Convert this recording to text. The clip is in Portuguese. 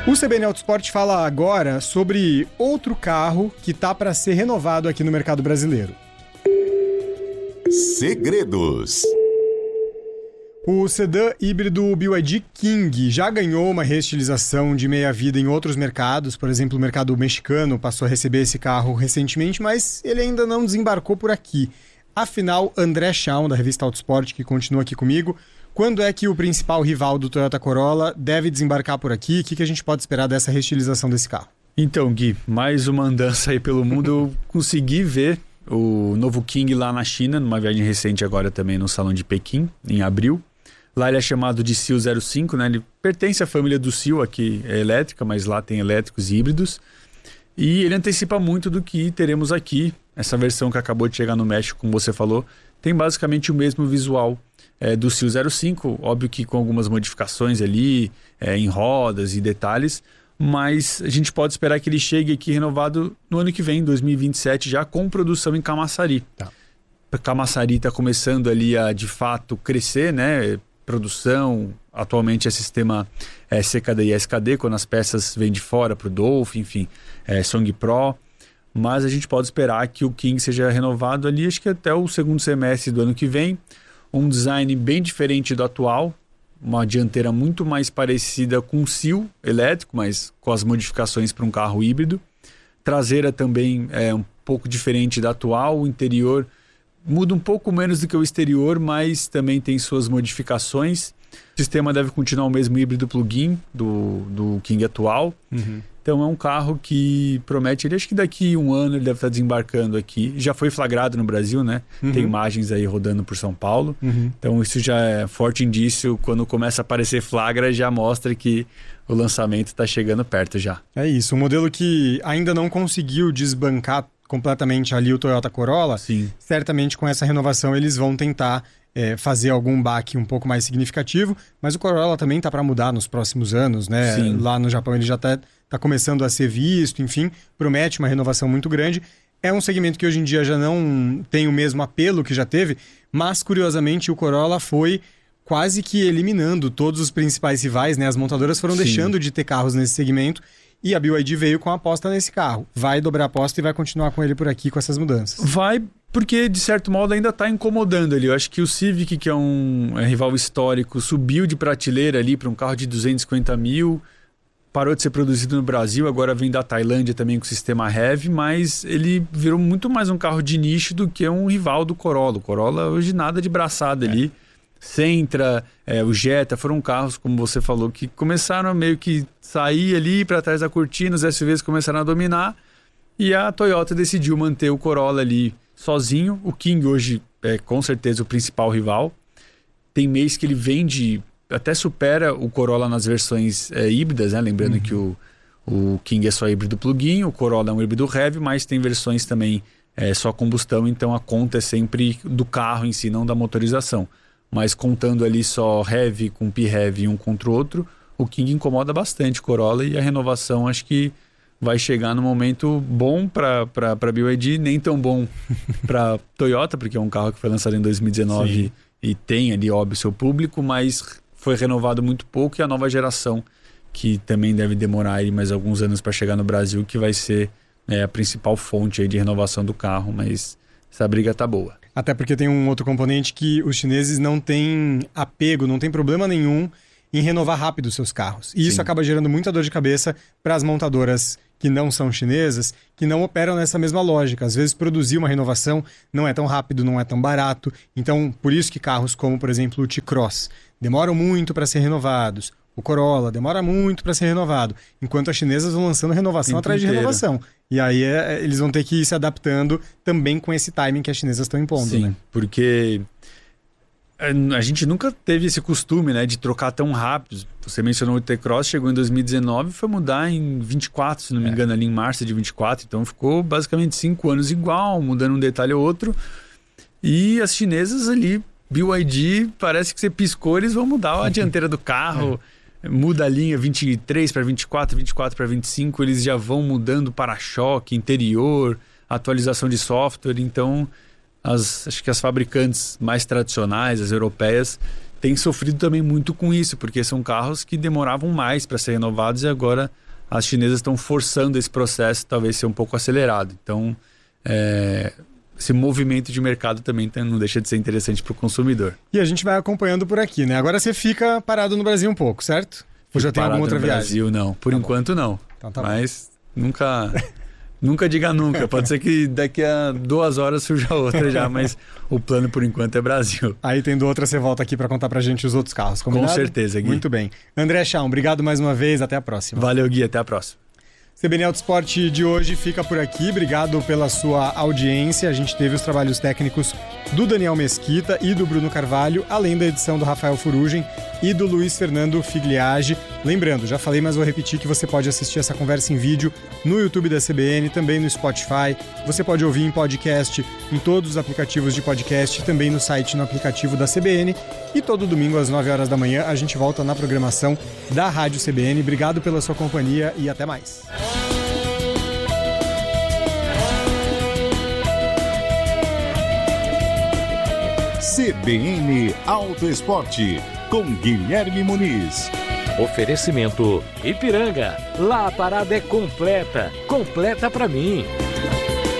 O CBN Autosport fala agora sobre outro carro que está para ser renovado aqui no mercado brasileiro. Segredos. O sedã híbrido BYD King já ganhou uma reestilização de meia-vida em outros mercados. Por exemplo, o mercado mexicano passou a receber esse carro recentemente, mas ele ainda não desembarcou por aqui. Afinal, André Schaum, da revista Autosport, que continua aqui comigo, quando é que o principal rival do Toyota Corolla deve desembarcar por aqui? O que a gente pode esperar dessa reestilização desse carro? Então, Gui, mais uma andança aí pelo mundo. Eu consegui ver o novo King lá na China, numa viagem recente agora também no Salão de Pequim, em abril. Lá ele é chamado de Seal 05, né? Ele pertence à família do Seal, aqui é elétrica, mas lá tem elétricos e híbridos. E ele antecipa muito do que teremos aqui. Essa versão que acabou de chegar no México, como você falou, tem basicamente o mesmo visual do Seal 05, óbvio que com algumas modificações ali, em rodas e detalhes, mas a gente pode esperar que ele chegue aqui renovado no ano que vem, 2027, já com produção em Camaçari. Tá. Camaçari está começando ali a, de fato, crescer, né? Produção, atualmente é sistema CKD e SKD, quando as peças vêm de fora para o Dolphin, enfim, Song Pro, mas a gente pode esperar que o King seja renovado ali, acho que até o segundo semestre do ano que vem. Um design bem diferente do atual, uma dianteira muito mais parecida com o Seal elétrico, mas com as modificações para um carro híbrido. Traseira também é um pouco diferente da atual, o interior muda um pouco menos do que o exterior, mas também tem suas modificações. O sistema deve continuar o mesmo híbrido plug-in do King atual. Uhum. Então é um carro que promete, acho que daqui um ano ele deve estar desembarcando aqui. Já foi flagrado no Brasil, né? Uhum. Tem imagens aí rodando por São Paulo. Uhum. Então isso já é forte indício. Quando começa a aparecer flagra, já mostra que o lançamento está chegando perto já. É isso, um modelo que ainda não conseguiu desbancar completamente ali o Toyota Corolla. Sim. Certamente com essa renovação eles vão tentar fazer algum baque um pouco mais significativo, mas o Corolla também está para mudar nos próximos anos, né? Sim. Lá no Japão ele já está começando a ser visto, enfim, promete uma renovação muito grande. É um segmento que hoje em dia já não tem o mesmo apelo que já teve, mas curiosamente o Corolla foi quase que eliminando todos os principais rivais, né? As montadoras foram Sim. deixando de ter carros nesse segmento e a BYD veio com a aposta nesse carro. Vai dobrar a aposta e vai continuar com ele por aqui com essas mudanças. Vai, porque de certo modo ainda está incomodando ali. Eu acho que o Civic, que é um rival histórico, subiu de prateleira ali para um carro de 250 mil, parou de ser produzido no Brasil, agora vem da Tailândia também com o sistema Heavy, mas ele virou muito mais um carro de nicho do que um rival do Corolla. O Corolla hoje nada de braçada ali. Sentra, o Jetta, foram carros, como você falou, que começaram a meio que sair ali para trás da cortina, os SUVs começaram a dominar e a Toyota decidiu manter o Corolla ali sozinho. O King hoje é com certeza o principal rival. Tem mês que ele vende, até supera o Corolla nas versões híbridas, né? Lembrando que o King é só híbrido plug-in, o Corolla é um híbrido heavy, mas tem versões também só combustão, então a conta é sempre do carro em si, não da motorização. Mas contando ali só heavy com P-Heavy um contra o outro, o King incomoda bastante o Corolla e a renovação acho que vai chegar no momento bom para a BYD, nem tão bom para Toyota, porque é um carro que foi lançado em 2019 Sim. E tem ali, óbvio, seu público, mas foi renovado muito pouco e a nova geração, que também deve demorar aí mais alguns anos para chegar no Brasil, que vai ser a principal fonte aí de renovação do carro, mas essa briga tá boa. Até porque tem um outro componente que os chineses não têm apego, não tem problema nenhum em renovar rápido os seus carros. E isso Sim. acaba gerando muita dor de cabeça para as montadoras que não são chinesas, que não operam nessa mesma lógica. Às vezes produzir uma renovação não é tão rápido, não é tão barato. Então, por isso que carros como, por exemplo, o T-Cross demoram muito para ser renovados. O Corolla demora muito para ser renovado. Enquanto as chinesas vão lançando renovação atrás de renovação. E aí eles vão ter que ir se adaptando também com esse timing que as chinesas estão impondo. Sim, né? Porque a gente nunca teve esse costume, né, de trocar tão rápido. Você mencionou o T-Cross, chegou em 2019 e foi mudar em 24, se não me engano, ali em março de 24. Então ficou basicamente 5 anos igual, mudando um detalhe ou outro. E as chinesas ali, BYD, parece que você piscou, eles vão mudar a dianteira do carro. Muda a linha 23 para 24, 24 para 25, eles já vão mudando para-choque, interior, atualização de software. Então, acho que as fabricantes mais tradicionais, as europeias, tem sofrido também muito com isso, porque são carros que demoravam mais para ser renovados e agora as chinesas estão forçando esse processo talvez ser um pouco acelerado. Então, esse movimento de mercado também não deixa de ser interessante para o consumidor. E a gente vai acompanhando por aqui, né? Agora você fica parado no Brasil um pouco, certo? Ou já tem alguma outra viagem? Brasil, não. Por enquanto, não. Então, tá Mas nunca diga nunca. Pode ser que daqui a 2 horas surja outra já, mas o plano por enquanto é Brasil. Aí tendo outra, você volta aqui para contar pra gente os outros carros, combinado? Com certeza, Gui. Muito bem. André Schaum, obrigado mais uma vez. Até a próxima. Valeu, Gui. Até a próxima. CBN Auto Sport de hoje fica por aqui. Obrigado pela sua audiência. A gente teve os trabalhos técnicos do Daniel Mesquita e do Bruno Carvalho, além da edição do Rafael Furugem e do Luiz Fernando Figliage. Lembrando, já falei, mas vou repetir que você pode assistir essa conversa em vídeo no YouTube da CBN, também no Spotify. Você pode ouvir em podcast em todos os aplicativos de podcast, também no site, no aplicativo da CBN. E todo domingo às 9 horas da manhã a gente volta na programação da Rádio CBN. Obrigado pela sua companhia e até mais. CBN Auto Esporte, com Guilherme Muniz. Oferecimento Ipiranga. Lá a parada é completa. Completa pra mim.